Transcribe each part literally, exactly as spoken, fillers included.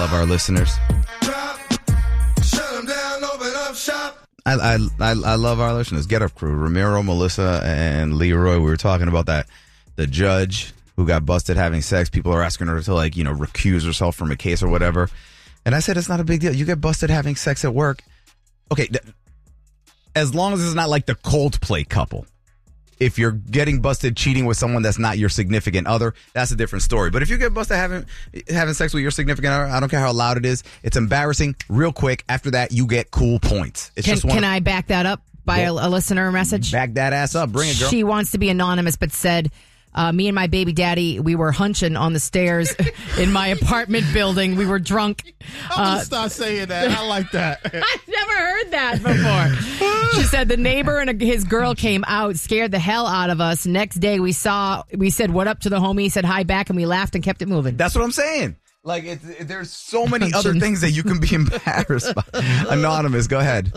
love our listeners. I, I I I love our listeners. Get Up Crew, Ramiro, Melissa, and Leroy. We were talking about that. The judge who got busted having sex. People are asking her to, like, you know, recuse herself from a case or whatever. And I said, it's not a big deal. You get busted having sex at work. Okay, th- as long as it's not like the Coldplay couple. If you're getting busted cheating with someone that's not your significant other, that's a different story. But if you get busted having having sex with your significant other, I don't care how loud it is. It's embarrassing. Real quick. After that, you get cool points. It's can just one can of, I back that up by a, a listener message? Back that ass up. Bring it, girl. She wants to be anonymous, but said, uh, me and my baby daddy, we were hunching on the stairs in my apartment building. We were drunk. I'm Uh, going to start saying that. I like that. I've never heard that before. She said the neighbor and his girl came out, scared the hell out of us. Next day we saw, we said, what up to the homie? He said hi back, and we laughed and kept it moving. That's what I'm saying. Like, it's, it, there's so many other things that you can be embarrassed by. Anonymous, go ahead.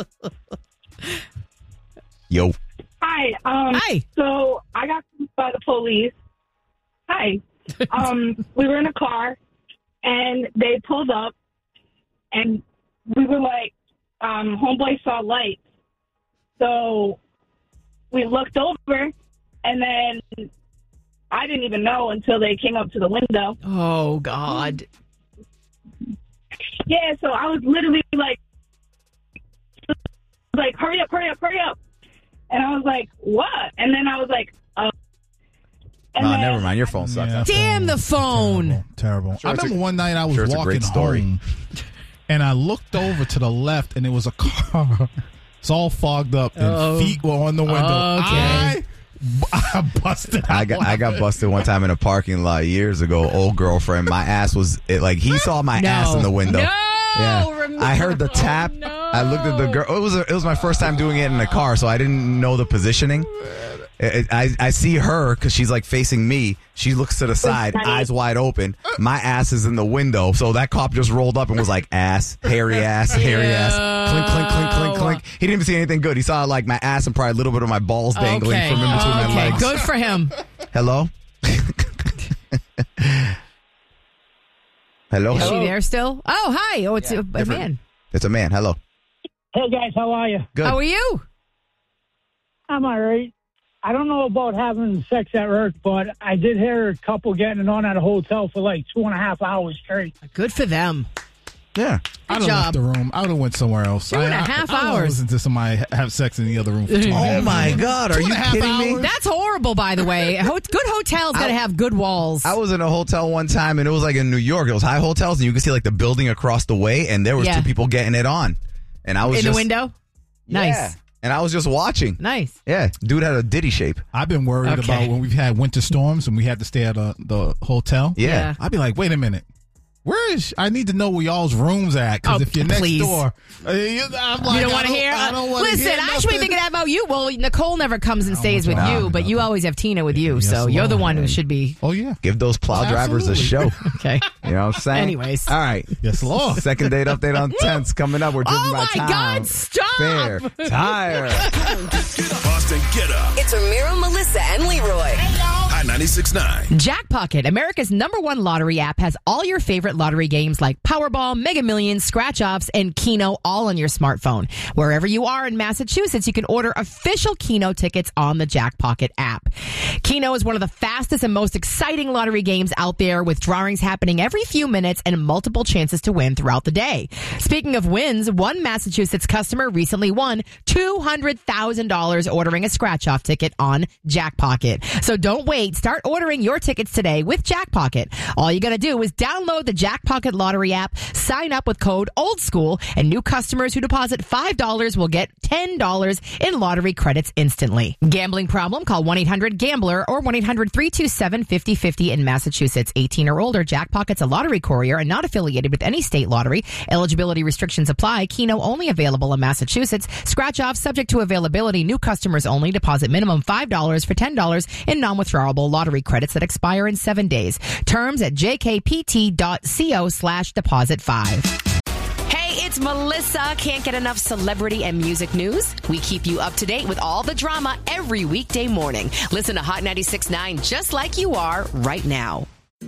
Yo. Hi. Um, Hi. So I got stopped by the police. Hi. Um, we were in a car, and they pulled up, and we were like, um, homeboy saw lights. So we looked over, and then I didn't even know until they came up to the window. Oh, God. Yeah, so I was literally like, like, hurry up, hurry up, hurry up. And I was like, what? And then I was like, oh. And No, then, never mind. Your phone sucks. Yeah, Damn the phone. Terrible. terrible. Sure, I it's remember a- one night I was sure it's a walking great story. home, and I looked over to the left, and it was a car. It's all fogged up, and Oh. feet were on the window. Okay. I, I busted out. I got I got busted one time in a parking lot years ago. Old girlfriend, my ass was it, like he saw my No. ass in the window. No, Yeah, Ramiro. I heard the tap. No. I looked at the girl. It was a, it was my first time doing it in a car, so I didn't know the positioning. It, it, I I see her because she's like facing me. She looks to the side, eyes wide open. My ass is in the window, so that cop just rolled up and was like, "Ass, hairy ass, hairy ass." Clink, clink, clink, clink, clink. He didn't even see anything good. He saw like my ass and probably a little bit of my balls dangling Okay. from in between my Okay, legs. good for him. Hello? Hello? Is she there still? Oh, hi. Oh, it's a, a Different. man. It's a man. Hello. Hey guys, how are you? Good. How are you? I'm all right. I don't know about having sex at work, but I did hear a couple getting it on at a hotel for like two and a half hours straight. Good for them. Yeah. I'd have job. left the room. I would have went somewhere else. Two and I, a half I, I, I hours. listen to somebody have sex in the other room for two and a half Oh my hours. God. Are Two you and a half kidding me? hours? That's horrible, by the way. Ho- good hotels got to have good walls. I was in a hotel one time and it was like in New York. It was high hotels and you could see like the building across the way and there was Yeah. two people getting it on. And I was in just, the window? Yeah. Nice. And I was just watching. Nice. Yeah. Dude had a ditty shape. I've been worried Okay. about when we've had winter storms and we had to stay at a, the hotel. Yeah. Yeah. I'd be like, wait a minute. Where is? I need to know where y'all's rooms at because Oh, if you're next please. door, uh, you, I'm like, You don't I want to hear? I don't want to Listen, hear I should be nothing. thinking that about you. Well, Nicole never comes and stays with no, you, but you always have Tina with you, Yes, so you're the Lord. one who should be. Oh yeah. Give those plow Oh, drivers a show. absolutely. Okay. You know what I'm saying? Anyways. All right. Yes, Lord. Second date update on tenths coming up. We're driven Oh by my time. God, stop! Fair. Tire. Boston, get up. It's Ramiro, Melissa, and Leroy. Hot ninety-six point nine. Jackpocket, America's number one lottery app, has all your favorite lottery games like Powerball, Mega Millions, Scratch Offs, and Keno all on your smartphone. Wherever you are in Massachusetts, you can order official Keno tickets on the Jackpocket app. Keno is one of the fastest and most exciting lottery games out there, with drawings happening every few minutes and multiple chances to win throughout the day. Speaking of wins, one Massachusetts customer recently won two hundred thousand dollars ordering a Scratch Off ticket on Jackpocket. So don't wait. Start ordering your tickets today with Jackpocket. All you got to do is download the Jackpocket lottery app, sign up with code OLDSCHOOL, and new customers who deposit five dollars will get ten dollars in lottery credits instantly. Gambling problem? Call one eight hundred gambler or one eight hundred three two seven five zero five zero in Massachusetts. eighteen or older. Jackpocket's a lottery courier and not affiliated with any state lottery. Eligibility restrictions apply. Keno only available in Massachusetts. Scratch off subject to availability. New customers only. Deposit minimum five dollars for ten dollars in non-withdrawable lottery credits that expire in seven days. Terms at jkpt.co slash deposit five. Hey, it's Melissa. Can't get enough celebrity and music news? We keep you up to date with all the drama every weekday morning. Listen to Hot ninety-six point nine just like you are right now.